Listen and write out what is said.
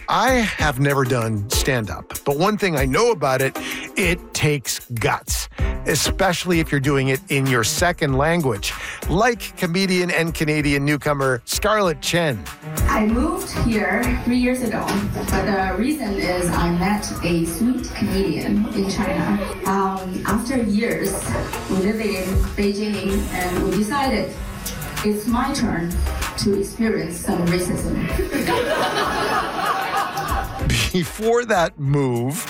I have never done stand-up, but one thing I know about it, it takes guts, especially if you're doing it in your second language, like comedian and Canadian newcomer Scarlett Chen. I moved here 3 years ago, but the reason is I met a sweet comedian in China. After years living in Beijing, and we decided it's my turn to experience some racism. Before that move,